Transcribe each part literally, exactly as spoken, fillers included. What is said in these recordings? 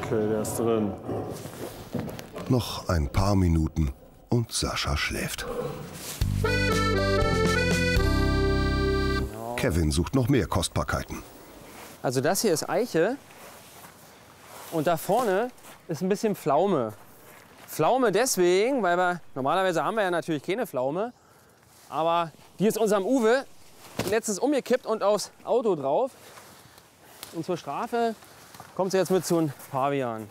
Okay, der ist drin. Noch ein paar Minuten und Sascha schläft. Kevin sucht noch mehr Kostbarkeiten. Also das hier ist Eiche und da vorne ist ein bisschen Pflaume. Pflaume deswegen, weil wir, normalerweise haben wir ja natürlich keine Pflaume, aber die ist unserem Uwe letztens umgekippt und aufs Auto drauf. Und zur Strafe kommt sie jetzt mit zu einem Pavian.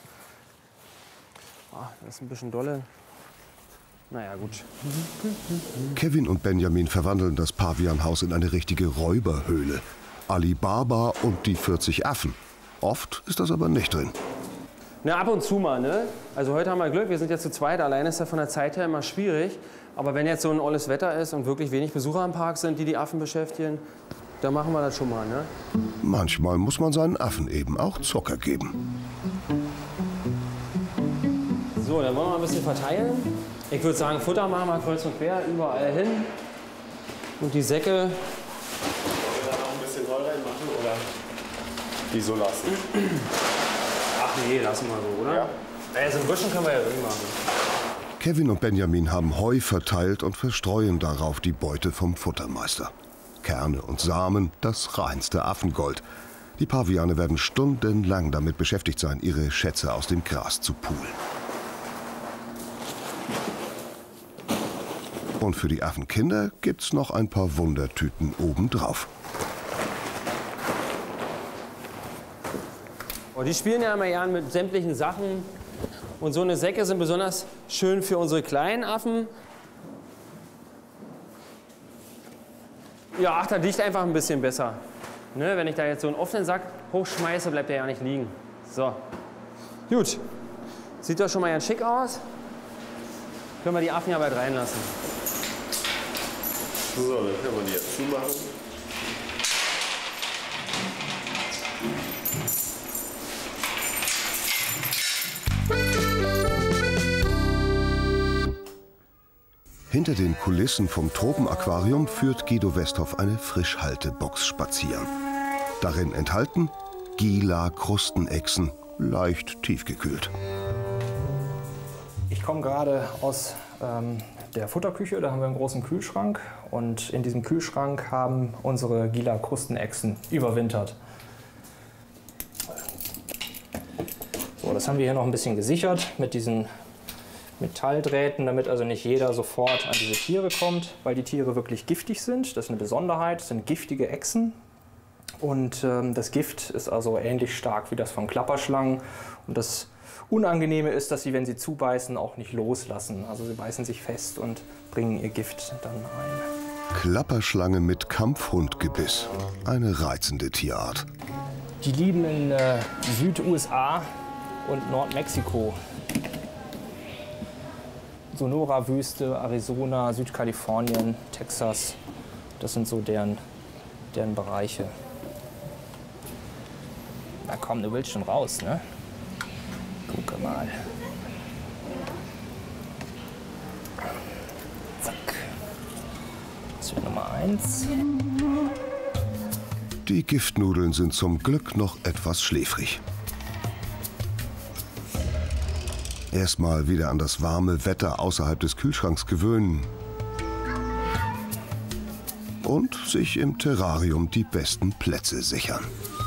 Ah, das ist ein bisschen dolle. Naja, gut. Kevin und Benjamin verwandeln das Pavianhaus in eine richtige Räuberhöhle. Alibaba und die vierzig Affen. Oft ist das aber nicht drin. Na, ab und zu mal, ne? Also heute haben wir Glück, wir sind jetzt zu zweit. Alleine ist ja von der Zeit her immer schwierig. Aber wenn jetzt so ein olles Wetter ist und wirklich wenig Besucher im Park sind, die die Affen beschäftigen, dann machen wir das schon mal, ne? Manchmal muss man seinen Affen eben auch Zucker geben. So, dann wollen wir mal ein bisschen verteilen. Ich würde sagen, Futter machen wir kreuz und quer, überall hin. Und die Säcke. Wollen wir da noch ein bisschen Heu reinmachen oder die so lassen? Ach nee, lassen wir so, oder? Ja. Also ein bisschen können wir ja drin machen. Kevin und Benjamin haben Heu verteilt und verstreuen darauf die Beute vom Futtermeister. Kerne und Samen, das reinste Affengold. Die Paviane werden stundenlang damit beschäftigt sein, ihre Schätze aus dem Gras zu poolen. Und für die Affenkinder gibt's noch ein paar Wundertüten obendrauf. Oh, die spielen ja immer gern mit sämtlichen Sachen. Und so eine Säcke sind besonders schön für unsere kleinen Affen. Ja, ach, da liegt einfach ein bisschen besser. Ne, wenn ich da jetzt so einen offenen Sack hochschmeiße, bleibt der ja nicht liegen. So. Gut. Sieht doch schon mal ganz schick aus. Können wir die Affen ja bald reinlassen. So, dann können wir die jetzt zumachen. Hinter den Kulissen vom Tropenaquarium führt Guido Westhoff eine Frischhaltebox spazieren. Darin enthalten Gila-Krustenechsen, leicht tiefgekühlt. Ich komme gerade aus ähm, der Futterküche, da haben wir einen großen Kühlschrank. Und in diesem Kühlschrank haben unsere Gila-Krustenechsen überwintert. So, das haben wir hier noch ein bisschen gesichert mit diesen Metalldrähten, damit also nicht jeder sofort an diese Tiere kommt, weil die Tiere wirklich giftig sind. Das ist eine Besonderheit, das sind giftige Echsen. Und ähm, das Gift ist also ähnlich stark wie das von Klapperschlangen. Und das Unangenehme ist, dass sie, wenn sie zubeißen, auch nicht loslassen. Also sie beißen sich fest und bringen ihr Gift dann ein. Klapperschlange mit Kampfhundgebiss. Eine reizende Tierart. Die lieben in äh, Süd-U S A und Nordmexiko. Sonora-Wüste, Arizona, Südkalifornien, Texas. Das sind so deren, deren Bereiche. Na komm, du willst schon raus, ne? Guck mal. Zack. Das wird Nummer eins. Die Giftnudeln sind zum Glück noch etwas schläfrig. Erstmal wieder an das warme Wetter außerhalb des Kühlschranks gewöhnen. Und sich im Terrarium die besten Plätze sichern.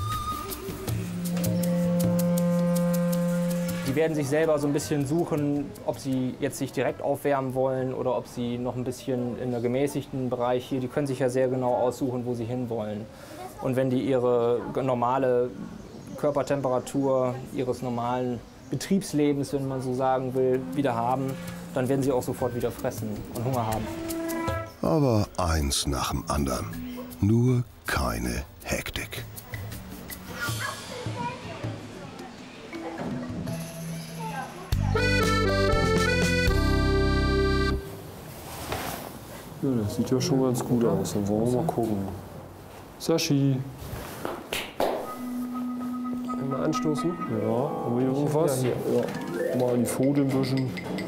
Die werden sich selber so ein bisschen suchen, ob sie jetzt sich direkt aufwärmen wollen oder ob sie noch ein bisschen in einem gemäßigten Bereich hier, die können sich ja sehr genau aussuchen, wo sie hinwollen. Und wenn die ihre normale Körpertemperatur ihres normalen Betriebslebens, wenn man so sagen will, wieder haben, dann werden sie auch sofort wieder fressen und Hunger haben. Aber eins nach dem anderen. Nur keine Hektik. Ja, das sieht ja schon ganz gut aus. Dann wollen wir mal gucken. Sashi. Einmal anstoßen. Ja, haben wir hier irgendwas? Ja, ja. Mal die Pfote ein bisschen.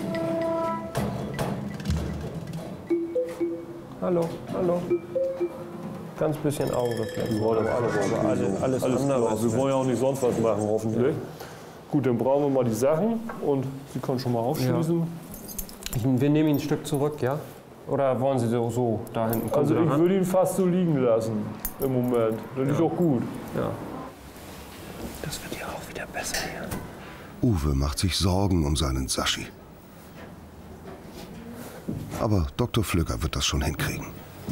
Hallo, hallo. Ganz bisschen Augenreflex. Ja, das alles, alles, alles, alles, alles andere. klar. Wir wollen ja auch nicht sonst was machen, hoffentlich. Gut, dann brauchen wir mal die Sachen und Sie können schon mal aufschließen. Ja. Ich, wir nehmen ihn ein Stück zurück, ja? Oder wollen Sie so, so da hinten? Kommen Also Sie ich da würde ihn fast so liegen lassen im Moment. Das ist Ja. auch gut. Ja. Das wird ja auch wieder besser hier. Uwe macht sich Sorgen um seinen Saschi. Aber Doktor Flügger wird das schon hinkriegen.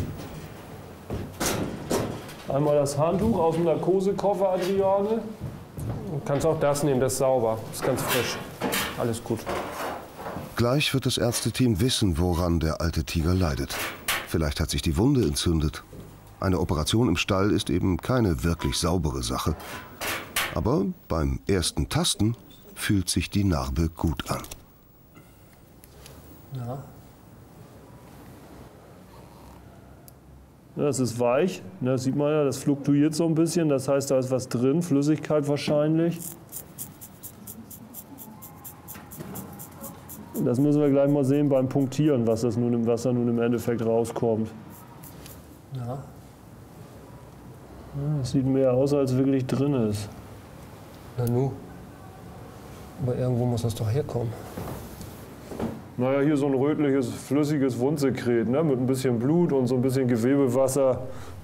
Einmal das Handtuch aus dem Narkosekoffer, Adriane. Du kannst auch das nehmen, das ist sauber. Das ist ganz frisch. Alles gut. Gleich wird das Ärzteteam wissen, woran der alte Tiger leidet. Vielleicht hat sich die Wunde entzündet. Eine Operation im Stall ist eben keine wirklich saubere Sache. Aber beim ersten Tasten fühlt sich die Narbe gut an. Ja. Das ist weich, das sieht man ja, das fluktuiert so ein bisschen. Das heißt, da ist was drin, Flüssigkeit wahrscheinlich. Das müssen wir gleich mal sehen beim Punktieren, was, das nun, was da nun im Endeffekt rauskommt. Ja. Das sieht mehr aus, als wirklich drin ist. Na nu. Aber irgendwo muss das doch herkommen. Naja, hier so ein rötliches, flüssiges Wundsekret, ne? Mit ein bisschen Blut und so ein bisschen Gewebewasser.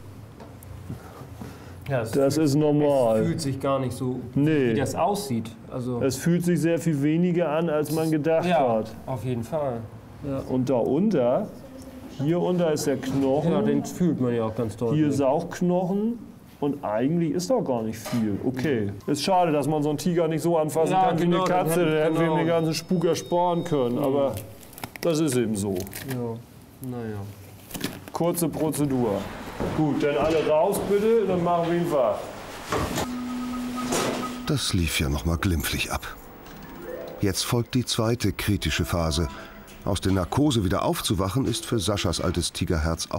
Ja, Das ist normal. Es fühlt sich gar nicht so, Nee. wie das aussieht. Also, Es fühlt sich sehr viel weniger an, als man gedacht ja, hat. auf jeden Fall. Ja. Und da unter, hier unter ist der Knochen, Ja, den fühlt man ja auch ganz deutlich. hier ist auch Knochen. Und eigentlich ist doch gar nicht viel. Okay. Ist schade, dass man so einen Tiger nicht so anfassen Ja, kann wie genau, eine dann Katze. hätten- Da hätten wir ihm genau. den ganzen Spuk ersparen können. Aber das ist eben so. Ja, naja. Kurze Prozedur. Gut, dann alle raus bitte, dann machen wir ihn wach. Das lief ja noch mal glimpflich ab. Jetzt folgt die zweite kritische Phase. Aus der Narkose wieder aufzuwachen, ist für Saschas altes Tigerherz auch